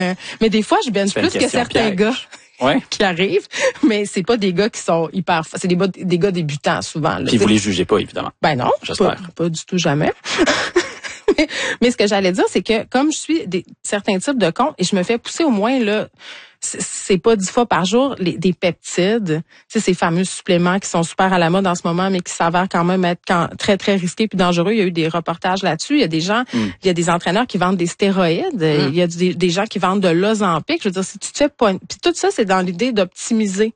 Mais des fois, je binge plus que certains gars. Ouais. Qui arrivent, mais c'est pas des gars qui sont hyper... C'est des gars débutants, souvent. Là, puis vous les jugez pas, évidemment. Ben non, pas du tout, jamais. mais ce que j'allais dire, c'est que comme je suis certains types de comptes, et je me fais pousser au moins, là, c'est pas 10 fois par jour, des peptides, ces fameux suppléments qui sont super à la mode en ce moment, mais qui s'avèrent quand même être très, très risqués puis dangereux. Il y a eu des reportages là-dessus. Il y a des gens, il y a des entraîneurs qui vendent des stéroïdes. Il y a des gens qui vendent de l'Ozempic. Je veux dire, si tu te fais pas... Puis tout ça, c'est dans l'idée d'optimiser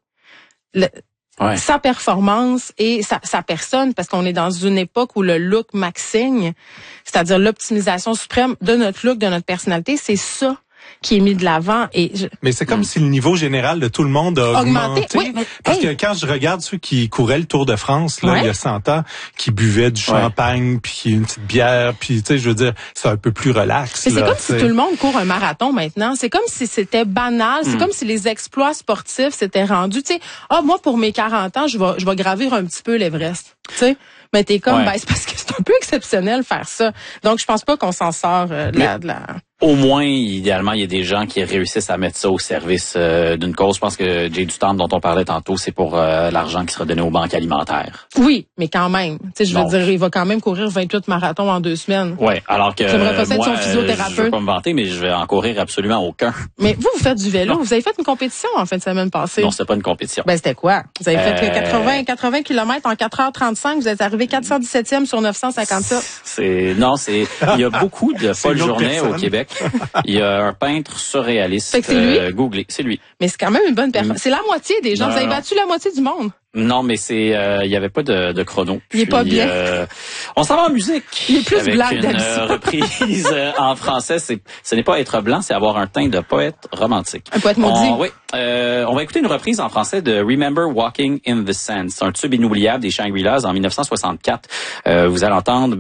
sa performance et sa personne, parce qu'on est dans une époque où le look maxigne, c'est-à-dire l'optimisation suprême de notre look, de notre personnalité, c'est ça qui est mis de l'avant. Mais c'est comme si le niveau général de tout le monde a augmenté. Oui, mais, parce que quand je regarde ceux qui couraient le Tour de France, là, il y a 100 ans, qui buvaient du champagne, puis une petite bière, puis tu sais, je veux dire, c'est un peu plus relax. Mais c'est comme si tout le monde court un marathon maintenant. C'est comme si c'était banal. C'est comme si les exploits sportifs s'étaient rendus. Tu sais, moi, pour mes 40 ans, je vais gravir un petit peu l'Everest. Tu sais, mais t'es comme, c'est parce que c'est un peu exceptionnel faire ça. Donc, je pense pas qu'on s'en sort de la... Au moins, idéalement, il y a des gens qui réussissent à mettre ça au service d'une cause. Je pense que Jay du Temple, dont on parlait tantôt, c'est pour l'argent qui sera donné aux banques alimentaires. Oui, mais quand même. Tu sais, je veux dire, il va quand même courir 28 marathons en 2 semaines. Oui, alors que j'aimerais pas être moi, son physiothérapeute. Je veux pas me vanter, mais je vais en courir absolument aucun. Mais vous faites du vélo. Non. Vous avez fait une compétition en fin de semaine passée. Non, c'était pas une compétition. Ben, c'était quoi? Vous avez fait 80 km en 4h35. Vous êtes arrivé 417e sur 957. Il y a beaucoup de Paul Journet au Québec. Il y a un peintre surréaliste. C'est lui? Googlez, c'est lui. Mais c'est quand même une bonne performance. C'est la moitié des gens. Vous avez battu la moitié du monde. Non, mais il y avait pas de chrono. Il est pas bien. On s'en va en musique. Il est plus avec blanc une reprise en français. Ce n'est pas être blanc, c'est avoir un teint de poète romantique. Un poète maudit. On va écouter une reprise en français de Remember Walking in the Sand. C'est un tube inoubliable des Shangri-Las en 1964. Vous allez entendre,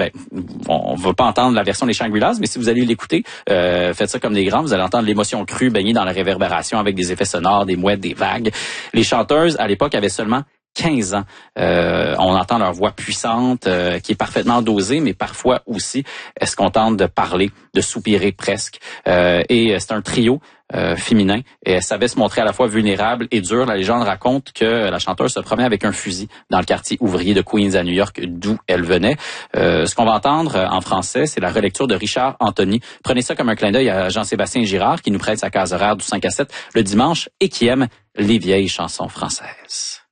on va pas entendre la version des Shangri-Las, mais si vous allez l'écouter, faites ça comme des grands, vous allez entendre l'émotion crue baignée dans la réverbération avec des effets sonores, des mouettes, des vagues. Les chanteuses, à l'époque, avaient seulement 15 ans. On entend leur voix puissante qui est parfaitement dosée, mais parfois aussi, est-ce qu'on tente de parler, de soupirer presque. Et c'est un trio féminin et elle savait se montrer à la fois vulnérable et dure. La légende raconte que la chanteuse se promenait avec un fusil dans le quartier ouvrier de Queens à New York, d'où elle venait. Ce qu'on va entendre en français, c'est la relecture de Richard Anthony. Prenez ça comme un clin d'œil à Jean-Sébastien Girard qui nous prête sa case horaire du 5 à 7 le dimanche et qui aime les vieilles chansons françaises.